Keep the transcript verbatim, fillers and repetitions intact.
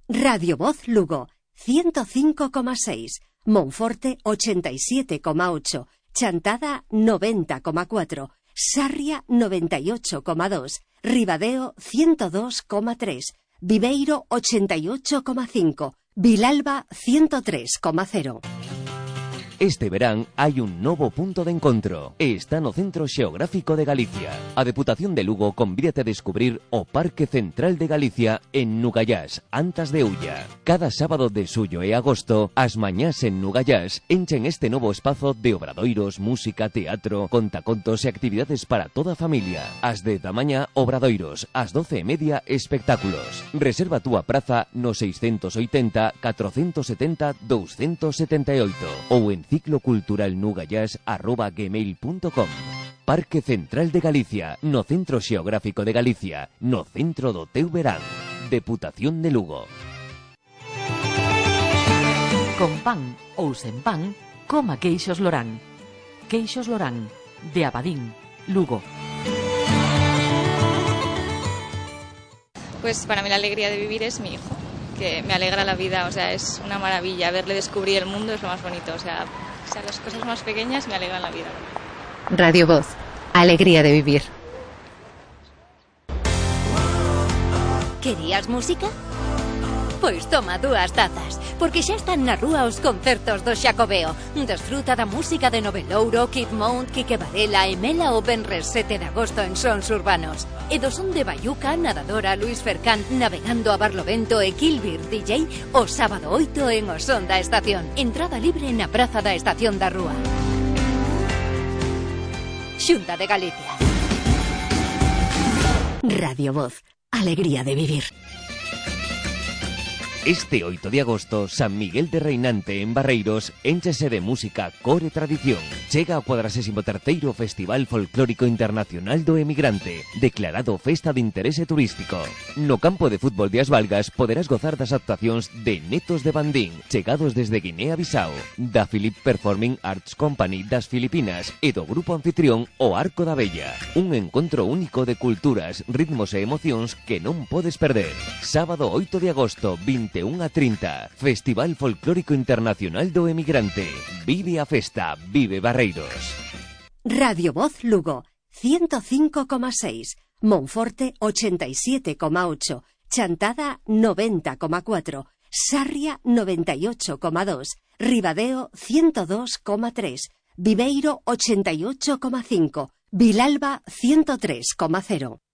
Radio Voz Lugo, ciento cinco coma seis, Monforte ochenta y siete coma ocho, Chantada noventa coma cuatro, Sarria noventa y ocho coma dos, Ribadeo ciento dos coma tres, Viveiro ochenta y ocho coma cinco, Vilalba ciento tres coma cero. Este verán hai un novo punto de encontro. Está no Centro Xeográfico de Galicia. A Deputación de Lugo convídate a descubrir o Parque Central de Galicia en Nugallás, Antas de Ulla. Cada sábado de xullo e agosto, as mañás en Nugallás enchen este novo espazo de obradoiros, música, teatro, contacontos e actividades para toda a familia. As dez da mañá, obradoiros. As doce e media, espectáculos. Reserva túa praza no seiscentos oitenta, catrocentos setenta, doscientos setenta e oito ou en cicloculturalnugallás arroba gmail punto com. Parque Central de Galicia, no Centro Xeográfico de Galicia, no centro do teu verán. Deputación de Lugo. Con pan ou sen pan, coma queixos Lorán. Queixos Lorán, de Abadín, Lugo. Pues para mí la alegría de vivir es mi hijo, que me alegra la vida, o sea, es una maravilla. Verle descubrir el mundo es lo más bonito, o sea, o sea, las cosas más pequeñas me alegran la vida. Radio Voz, alegría de vivir. Querías música? Pois toma dúas tazas, porque xa están na rúa os concertos do Xacobeo. Desfruta da música de Novelouro, Kid Mount, Quique Varela e Mela o venres sete de agosto en Sons Urbanos. E do son de Bayuca, Nadadora, Luis Fercán, Navegando a Barlovento e Kilbir D J o sábado oito en o Son da Estación. Entrada libre na Praza da Estación da Rúa. Xunta de Galicia. Radio Voz, alegría de vivir. Este oito de agosto, San Miguel de Reinante en Barreiros énchese de música, cor e tradición. Chega ao cuadragésimo terceiro Festival Folclórico Internacional do Emigrante, declarado Festa de Interese Turístico. No campo de fútbol de As Valgas poderás gozar das actuacións de Netos de Bandín, chegados desde Guinea-Bissau, da Philip Performing Arts Company das Filipinas e do grupo anfitrión O Arco da Bella. Un encontro único de culturas, ritmos e emocións que non podes perder. Sábado oito de agosto, vinte e unha a trinta, Festival Folclórico Internacional do Emigrante. Vive a festa, vive Barreiros. Radio Voz Lugo, ciento cinco coma seis, Monforte ochenta y siete coma ocho, Chantada noventa coma cuatro, Sarria noventa y ocho coma dos, Ribadeo ciento dos coma tres, Viveiro ochenta y ocho coma cinco, Vilalba ciento tres coma cero.